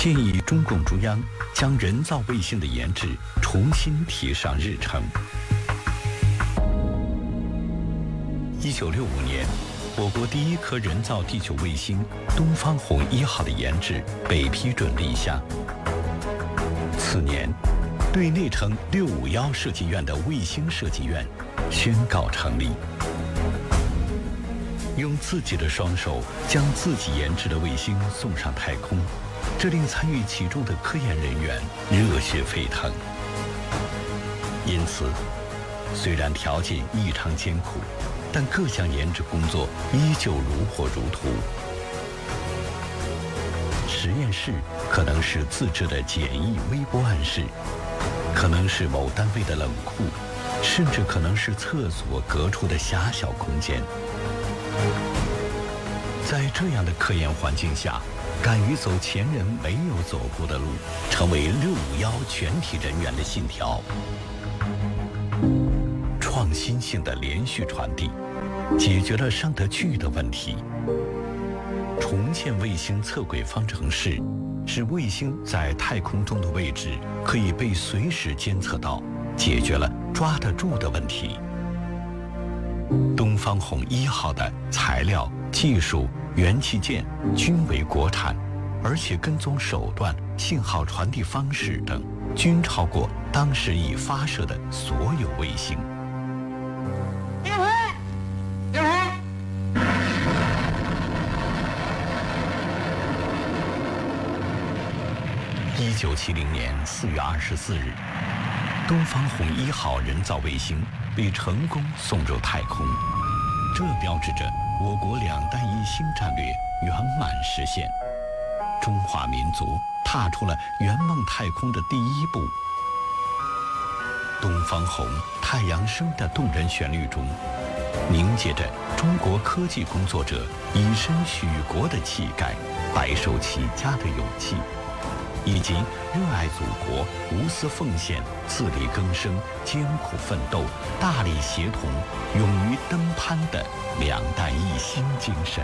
建议中共中央将人造卫星的研制重新提上日程。1965年，我国第一颗人造地球卫星东方红1号的研制被批准立项。次年，对内称651设计院的卫星设计院宣告成立。用自己的双手将自己研制的卫星送上太空，这令参与其中的科研人员热血沸腾。因此，虽然条件异常艰苦，但各项研制工作依旧如火如荼。实验室可能是自制的简易微波暗室，可能是某单位的冷库，甚至可能是厕所隔出的狭小空间。在这样的科研环境下，敢于走前人没有走过的路，成为651全体人员的信条。创新性的连续传递，解决了上得去的问题。重建卫星测轨方程式，使卫星在太空中的位置可以被随时监测到，解决了抓得住的问题。东方红1号的材料、技术、元器件均为国产，而且跟踪手段、信号传递方式等均超过当时已发射的所有卫星。1970年4月24日，东方红1号人造卫星被成功送入太空，这标志着我国2弹1星战略圆满实现，中华民族踏出了圆梦太空的第一步。东方红、太阳升的动人旋律中，凝结着中国科技工作者以身许国的气概、白手起家的勇气，以及热爱祖国、无私奉献、自力更生、艰苦奋斗、大力协同、勇于登攀的2弹1星精神。